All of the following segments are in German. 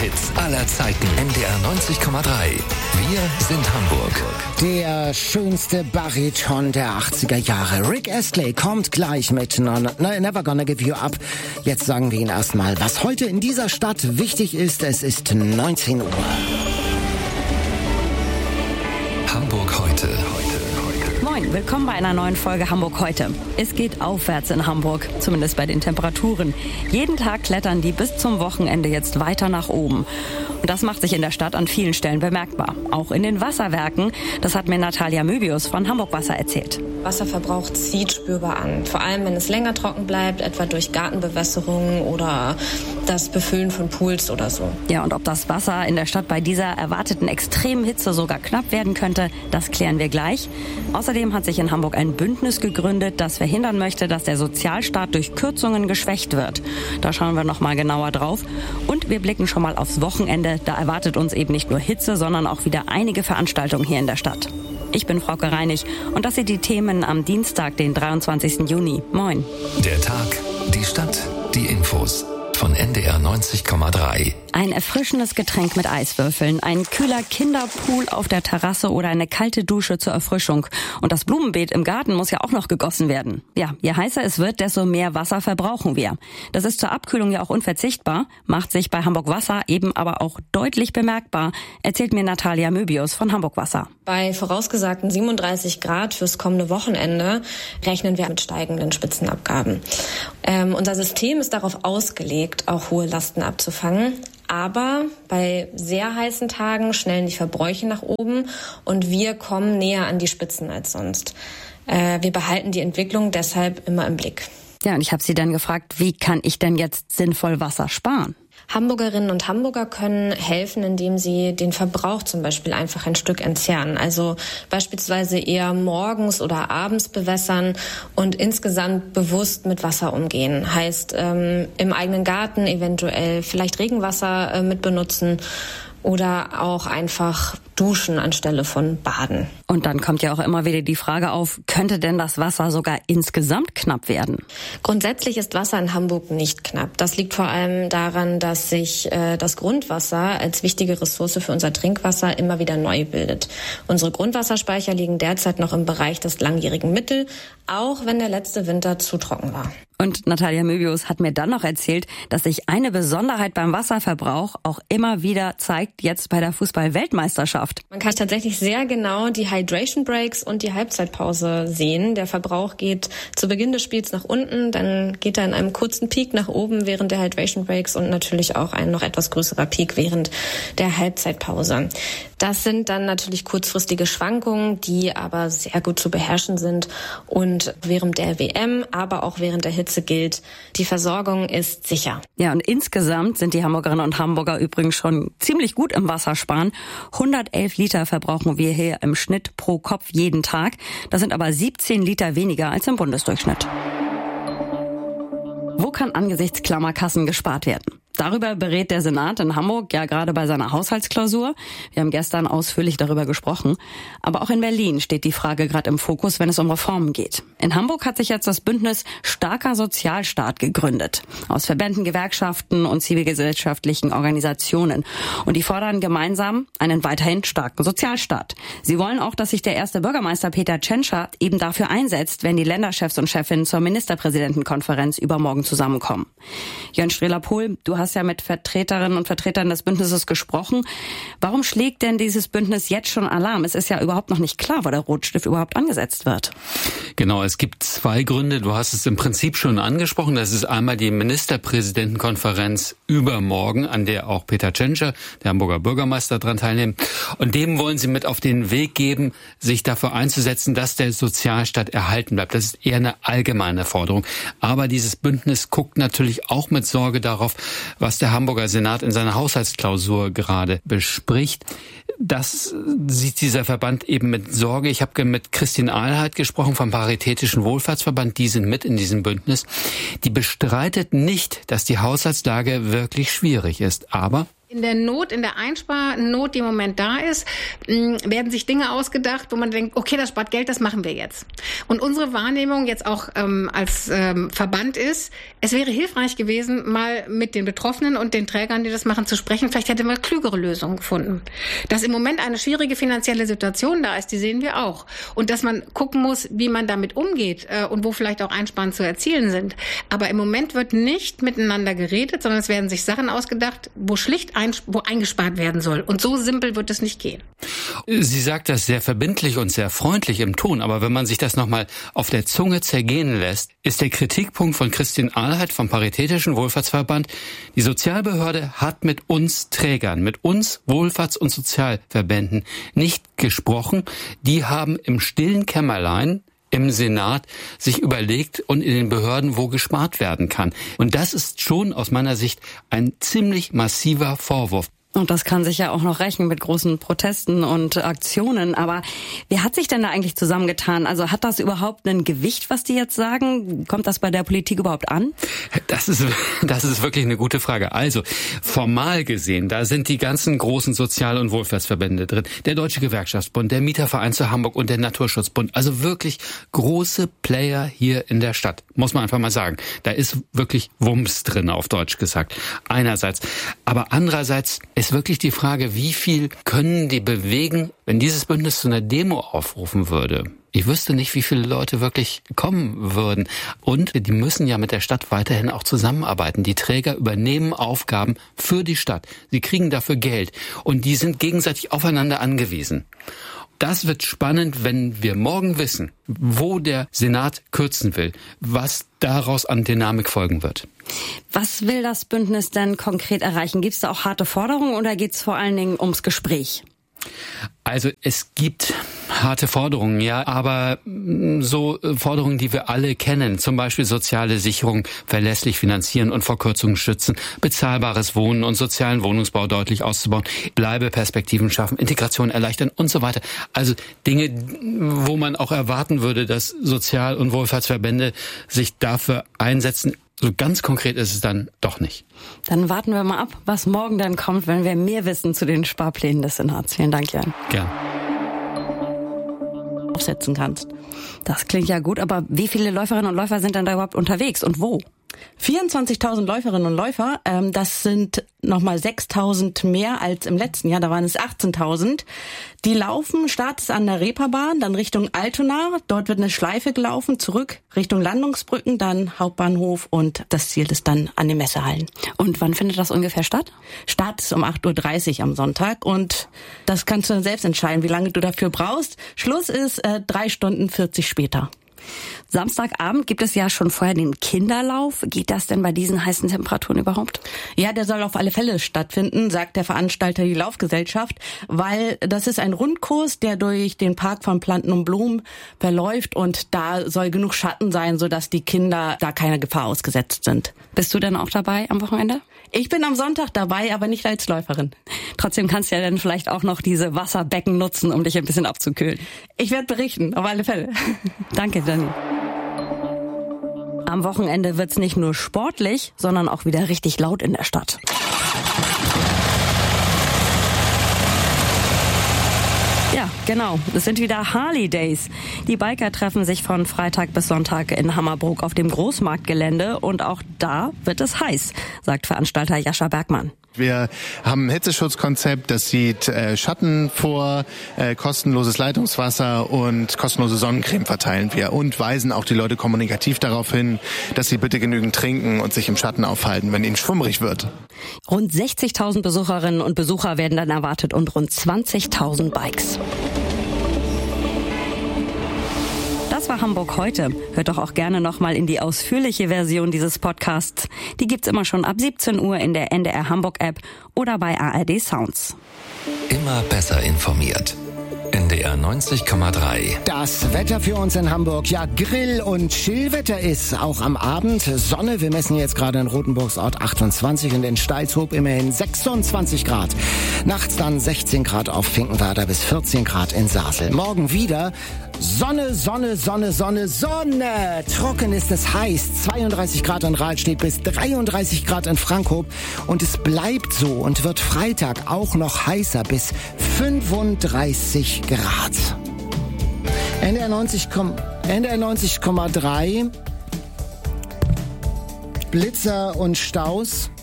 Hits aller Zeiten. NDR 90,3. Wir sind Hamburg. Der schönste Bariton der 80er Jahre. Rick Astley kommt gleich mit Never Gonna Give You Up. Jetzt sagen wir Ihnen erstmal, was heute in dieser Stadt wichtig ist. Es ist 19 Uhr. Hamburg heute. Moin, willkommen bei einer neuen Folge Hamburg heute. Es geht aufwärts in Hamburg, zumindest bei den Temperaturen. Jeden Tag klettern die bis zum Wochenende jetzt weiter nach oben. Und das macht sich in der Stadt an vielen Stellen bemerkbar. Auch in den Wasserwerken. Das hat mir Natalia Möbius von Hamburg Wasser erzählt. Wasserverbrauch zieht spürbar an. Vor allem, wenn es länger trocken bleibt, etwa durch Gartenbewässerung oder das Befüllen von Pools oder so. Ja, und ob das Wasser in der Stadt bei dieser erwarteten extremen Hitze sogar knapp werden könnte, das klären wir gleich. Außerdem hat sich in Hamburg ein Bündnis gegründet, das verhindern möchte, dass der Sozialstaat durch Kürzungen geschwächt wird. Da schauen wir noch mal genauer drauf. Und wir blicken schon mal aufs Wochenende. Da erwartet uns eben nicht nur Hitze, sondern auch wieder einige Veranstaltungen hier in der Stadt. Ich bin Frauke Reinig und das sind die Themen am Dienstag, den 23. Juni. Moin. Der Tag, die Stadt, die Infos von NDR 90,3. Ein erfrischendes Getränk mit Eiswürfeln, ein kühler Kinderpool auf der Terrasse oder eine kalte Dusche zur Erfrischung. Und das Blumenbeet im Garten muss ja auch noch gegossen werden. Ja, je heißer es wird, desto mehr Wasser verbrauchen wir. Das ist zur Abkühlung ja auch unverzichtbar, macht sich bei Hamburg Wasser eben aber auch deutlich bemerkbar, erzählt mir Natalia Möbius von Hamburg Wasser. Bei vorausgesagten 37 Grad fürs kommende Wochenende rechnen wir mit steigenden Spitzenabgaben. Unser System ist darauf ausgelegt, auch hohe Lasten abzufangen. Aber bei sehr heißen Tagen schnellen die Verbräuche nach oben und wir kommen näher an die Spitzen als sonst. Wir behalten die Entwicklung deshalb immer im Blick. Ja, und ich habe sie dann gefragt, wie kann ich denn jetzt sinnvoll Wasser sparen? Hamburgerinnen und Hamburger können helfen, indem sie den Verbrauch zum Beispiel einfach ein Stück entzerren. Also beispielsweise eher morgens oder abends bewässern und insgesamt bewusst mit Wasser umgehen. Heißt im eigenen Garten eventuell vielleicht Regenwasser mit benutzen oder auch einfach duschen anstelle von baden. Und dann kommt ja auch immer wieder die Frage auf, könnte denn das Wasser sogar insgesamt knapp werden? Grundsätzlich ist Wasser in Hamburg nicht knapp. Das liegt vor allem daran, dass sich das Grundwasser als wichtige Ressource für unser Trinkwasser immer wieder neu bildet. Unsere Grundwasserspeicher liegen derzeit noch im Bereich des langjährigen Mittel, auch wenn der letzte Winter zu trocken war. Und Natalia Möbius hat mir dann noch erzählt, dass sich eine Besonderheit beim Wasserverbrauch auch immer wieder zeigt, jetzt bei der Fußball-Weltmeisterschaft. Man kann tatsächlich sehr genau die Hydration Breaks und die Halbzeitpause sehen. Der Verbrauch geht zu Beginn des Spiels nach unten, dann geht er in einem kurzen Peak nach oben während der Hydration Breaks und natürlich auch ein noch etwas größerer Peak während der Halbzeitpause. Das sind dann natürlich kurzfristige Schwankungen, die aber sehr gut zu beherrschen sind. Und während der WM, aber auch während der Hitze gilt, die Versorgung ist sicher. Ja, und insgesamt sind die Hamburgerinnen und Hamburger übrigens schon ziemlich gut im Wassersparen. 111 Liter verbrauchen wir hier im Schnitt pro Kopf jeden Tag. Das sind aber 17 Liter weniger als im Bundesdurchschnitt. Wo kann angesichts Klammerkassen gespart werden? Darüber berät der Senat in Hamburg ja gerade bei seiner Haushaltsklausur. Wir haben gestern ausführlich darüber gesprochen. Aber auch in Berlin steht die Frage gerade im Fokus, wenn es um Reformen geht. In Hamburg hat sich jetzt das Bündnis Starker Sozialstaat gegründet. Aus Verbänden, Gewerkschaften und zivilgesellschaftlichen Organisationen. Und die fordern gemeinsam einen weiterhin starken Sozialstaat. Sie wollen auch, dass sich der erste Bürgermeister Peter Tschentscher eben dafür einsetzt, wenn die Länderchefs und Chefinnen zur Ministerpräsidentenkonferenz übermorgen zusammenkommen. Jörn Strehler-Pohl, du hast ja mit Vertreterinnen und Vertretern des Bündnisses gesprochen. Warum schlägt denn dieses Bündnis jetzt schon Alarm? Es ist ja überhaupt noch nicht klar, wo der Rotstift überhaupt angesetzt wird. Genau, es gibt zwei Gründe. Du hast es im Prinzip schon angesprochen. Das ist einmal die Ministerpräsidentenkonferenz übermorgen, an der auch Peter Tschentscher, der Hamburger Bürgermeister, daran teilnimmt. Und dem wollen sie mit auf den Weg geben, sich dafür einzusetzen, dass der Sozialstaat erhalten bleibt. Das ist eher eine allgemeine Forderung. Aber dieses Bündnis guckt natürlich auch mit Sorge darauf, was der Hamburger Senat in seiner Haushaltsklausur gerade bespricht. Das sieht dieser Verband eben mit Sorge. Ich habe mit Christine Ahlheit gesprochen vom Paritätischen Wohlfahrtsverband. Die sind mit in diesem Bündnis. Die bestreitet nicht, dass die Haushaltslage wirklich schwierig ist. Aber In der Not, in der Einsparnot, die im Moment da ist, werden sich Dinge ausgedacht, wo man denkt, okay, das spart Geld, das machen wir jetzt. Und unsere Wahrnehmung jetzt auch als Verband ist, es wäre hilfreich gewesen, mal mit den Betroffenen und den Trägern, die das machen, zu sprechen. Vielleicht hätte man klügere Lösungen gefunden. Dass im Moment eine schwierige finanzielle Situation da ist, die sehen wir auch. Und dass man gucken muss, wie man damit umgeht und wo vielleicht auch Einsparungen zu erzielen sind. Aber im Moment wird nicht miteinander geredet, sondern es werden sich Sachen ausgedacht, wo schlicht wo eingespart werden soll. Und so simpel wird es nicht gehen. Sie sagt das sehr verbindlich und sehr freundlich im Ton, aber wenn man sich das nochmal auf der Zunge zergehen lässt, ist der Kritikpunkt von Christine Ahlheit vom Paritätischen Wohlfahrtsverband, die Sozialbehörde hat mit uns Trägern, mit uns Wohlfahrts- und Sozialverbänden nicht gesprochen. Die haben im stillen Kämmerlein im Senat sich überlegt und in den Behörden, wo gespart werden kann. Und das ist schon aus meiner Sicht ein ziemlich massiver Vorwurf. Und das kann sich ja auch noch rächen mit großen Protesten und Aktionen. Aber wer hat sich denn da eigentlich zusammengetan? Also hat das überhaupt ein Gewicht, was die jetzt sagen? Kommt das bei der Politik überhaupt an? Das ist wirklich eine gute Frage. Also formal gesehen, da sind die ganzen großen Sozial- und Wohlfahrtsverbände drin. Der Deutsche Gewerkschaftsbund, der Mieterverein zu Hamburg und der Naturschutzbund. Also wirklich große Player hier in der Stadt. Muss man einfach mal sagen. Da ist wirklich Wumms drin, auf Deutsch gesagt. Einerseits. Aber andererseits ist wirklich die Frage, wie viel können die bewegen, wenn dieses Bündnis zu einer Demo aufrufen würde? Ich wüsste nicht, wie viele Leute wirklich kommen würden. Und die müssen ja mit der Stadt weiterhin auch zusammenarbeiten. Die Träger übernehmen Aufgaben für die Stadt. Sie kriegen dafür Geld. Und die sind gegenseitig aufeinander angewiesen. Das wird spannend, wenn wir morgen wissen, wo der Senat kürzen will, was daraus an Dynamik folgen wird. Was will das Bündnis denn konkret erreichen? Gibt es da auch harte Forderungen oder geht es vor allen Dingen ums Gespräch? Also es gibt harte Forderungen, ja, aber so Forderungen, die wir alle kennen, zum Beispiel soziale Sicherung verlässlich finanzieren und vor Kürzungen schützen, bezahlbares Wohnen und sozialen Wohnungsbau deutlich auszubauen, Bleibeperspektiven schaffen, Integration erleichtern und so weiter. Also Dinge, wo man auch erwarten würde, dass Sozial- und Wohlfahrtsverbände sich dafür einsetzen. So ganz konkret ist es dann doch nicht. Dann warten wir mal ab, was morgen dann kommt, wenn wir mehr wissen zu den Sparplänen des Senats. Vielen Dank, Jan. Gern. Aufsetzen kannst. Das klingt ja gut, aber wie viele Läuferinnen und Läufer sind denn da überhaupt unterwegs und wo? 24.000 Läuferinnen und Läufer, das sind nochmal 6.000 mehr als im letzten Jahr, da waren es 18.000. Die laufen, Start ist an der Reeperbahn, dann Richtung Altona, dort wird eine Schleife gelaufen, zurück Richtung Landungsbrücken, dann Hauptbahnhof und das Ziel ist dann an den Messehallen. Und wann findet das ungefähr statt? Start ist um 8.30 Uhr am Sonntag und das kannst du dann selbst entscheiden, wie lange du dafür brauchst. Schluss ist 3 Stunden 40 später. Samstagabend gibt es ja schon vorher den Kinderlauf. Geht das denn bei diesen heißen Temperaturen überhaupt? Ja, der soll auf alle Fälle stattfinden, sagt der Veranstalter, die Laufgesellschaft, weil das ist ein Rundkurs, der durch den Park von Planten und Blumen verläuft und da soll genug Schatten sein, sodass die Kinder da keiner Gefahr ausgesetzt sind. Bist du denn auch dabei am Wochenende? Ich bin am Sonntag dabei, aber nicht als Läuferin. Trotzdem kannst du ja dann vielleicht auch noch diese Wasserbecken nutzen, um dich ein bisschen abzukühlen. Ich werde berichten, auf alle Fälle. Danke, Dani. Am Wochenende wird's nicht nur sportlich, sondern auch wieder richtig laut in der Stadt. Ja, genau. Es sind wieder Harley Days. Die Biker treffen sich von Freitag bis Sonntag in Hammerbrook auf dem Großmarktgelände und auch da wird es heiß, sagt Veranstalter Jascha Bergmann. Wir haben ein Hitzeschutzkonzept, das sieht Schatten vor, kostenloses Leitungswasser und kostenlose Sonnencreme verteilen wir und weisen auch die Leute kommunikativ darauf hin, dass sie bitte genügend trinken und sich im Schatten aufhalten, wenn ihnen schwummrig wird. Rund 60.000 Besucherinnen und Besucher werden dann erwartet und rund 20.000 Bikes. Das war Hamburg heute. Hört doch auch gerne nochmal in die ausführliche Version dieses Podcasts. Die gibt's immer schon ab 17 Uhr in der NDR Hamburg App oder bei ARD Sounds. Immer besser informiert. NDR 90,3. Das Wetter für uns in Hamburg, ja, Grill- und Chillwetter ist auch am Abend. Sonne, wir messen jetzt gerade in Rotenburgsort 28 und in Steilshoop immerhin 26 Grad. Nachts dann 16 Grad auf Finkenwerder bis 14 Grad in Sasel. Morgen wieder Sonne, Sonne, Sonne, Sonne, Sonne. Trocken ist es heiß. 32 Grad in Rahlstedt bis 33 Grad in Frankhof. Und es bleibt so und wird Freitag auch noch heißer bis 35 Grad. NDR 90,3. Blitzer und Staus.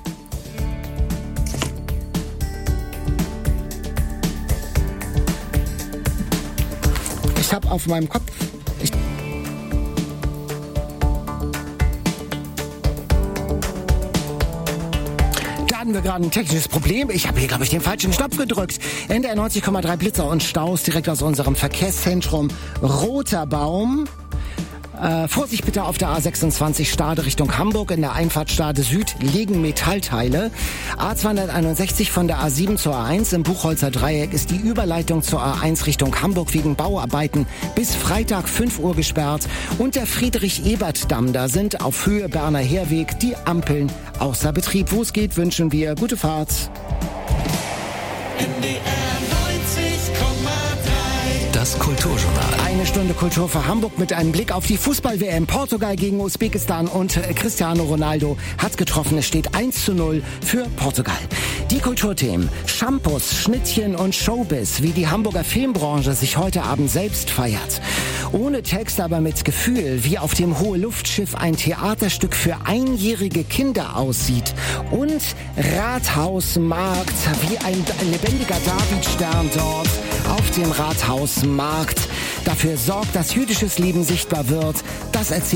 Ich habe auf meinem Kopf... Da hatten wir gerade ein technisches Problem. Ich habe hier, glaube ich, den falschen Knopf gedrückt. NDR 90,3 Blitzer und Staus direkt aus unserem Verkehrszentrum Roter Baum. Vorsicht bitte auf der A26 Stade Richtung Hamburg. In der Einfahrt Stade Süd liegen Metallteile. A261 von der A7 zur A1 im Buchholzer Dreieck ist die Überleitung zur A1 Richtung Hamburg wegen Bauarbeiten bis Freitag 5 Uhr gesperrt. Und der Friedrich-Ebert-Damm, da sind auf Höhe Berner Heerweg die Ampeln außer Betrieb. Wo es geht, wünschen wir gute Fahrt. Das Kulturjournal. Eine Stunde Kultur für Hamburg mit einem Blick auf die Fußball-WM. Portugal gegen Usbekistan und Cristiano Ronaldo hat getroffen. Es steht 1:0 für Portugal. Die Kulturthemen: Shampoos, Schnittchen und Showbiz, wie die Hamburger Filmbranche sich heute Abend selbst feiert. Ohne Text, aber mit Gefühl, wie auf dem Hohe-Luftschiff ein Theaterstück für einjährige Kinder aussieht. Und Rathausmarkt, wie ein lebendiger Davidstern dort auf dem Rathausmarkt dafür sorgt, dass jüdisches Leben sichtbar wird. Das erzählt